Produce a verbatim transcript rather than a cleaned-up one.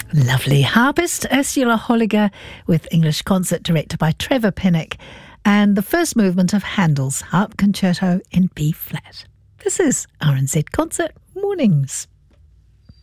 Lovely. Harpist Ursula Holliger with English concert directed by Trevor Pinnock, and the first movement of Handel's Harp Concerto in B flat. This is R N Z Concert Mornings.